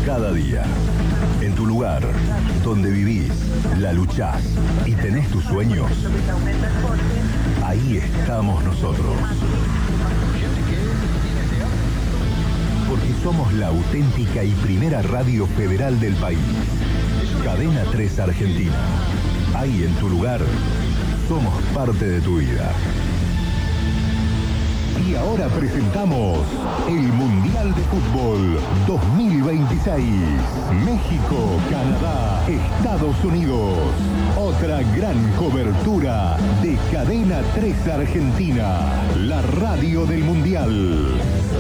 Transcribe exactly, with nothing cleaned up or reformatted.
cada día. En tu lugar, donde vivís, la luchás y tenés tus sueños, ahí estamos nosotros. Porque somos la auténtica y primera radio federal del país. Cadena tres Argentina. Ahí en tu lugar, somos parte de tu vida. Y ahora presentamos el Mundial de Fútbol dos mil veintiséis. México, Canadá, Estados Unidos. Otra gran cobertura de Cadena tres Argentina, la radio del Mundial.